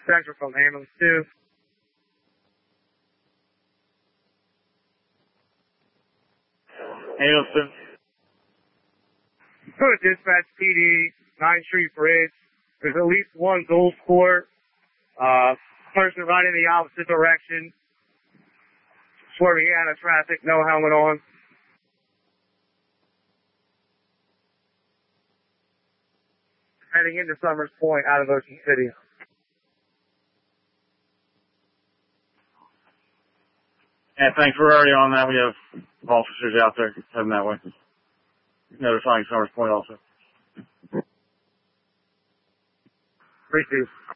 Central from ambulance 2. Hamilton. Go to dispatch PD, 9th Street Bridge. There's at least one gold score. Person running the opposite direction. Swerving out of traffic, no helmet on. Heading into Summers Point out of Ocean City. And thanks, we're already on that. We have officers out there heading that way. Notifying Summers Point also. 3-2.